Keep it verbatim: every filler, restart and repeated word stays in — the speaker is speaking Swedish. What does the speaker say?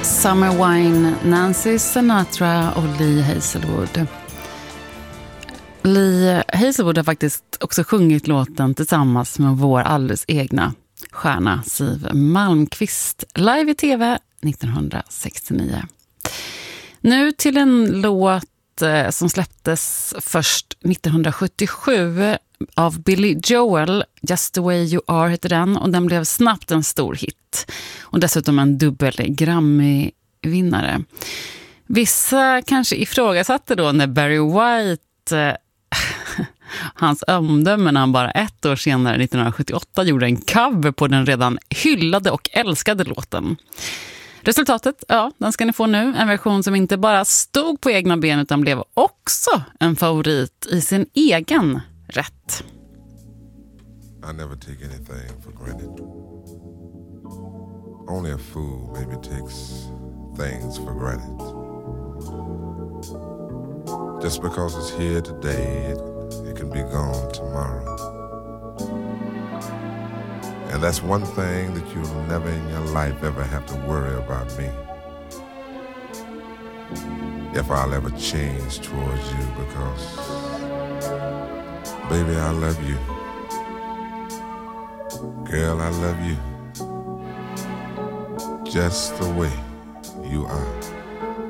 Summer Wine, Nancy Sinatra och Lee Hazelwood. Lee Hazelwood har faktiskt också sjungit låten tillsammans med vår alldeles egna stjärna Siw Malmkvist live i tv nittonhundrasextionio. Nu till en låt som släpptes först nittonhundrasjuttiosju av Billy Joel, Just the way you are heter den, och den blev snabbt en stor hit och dessutom en dubbel Grammy-vinnare. Vissa kanske ifrågasatte då när Barry White hans omdöme när han bara ett år senare nittonhundrasjuttioåtta gjorde en cover på den redan hyllade och älskade låten. Resultatet, ja, den ska ni få nu. En version som inte bara stod på egna ben utan blev också en favorit i sin egen rätt. I never take anything for granted. Only a fool maybe takes things for granted. Just because it's here today, it, it can be gone tomorrow. And that's one thing that you'll never in your life ever have to worry about me. If I'll ever change towards you, because, baby, I love you. Girl, I love you. Just the way you are.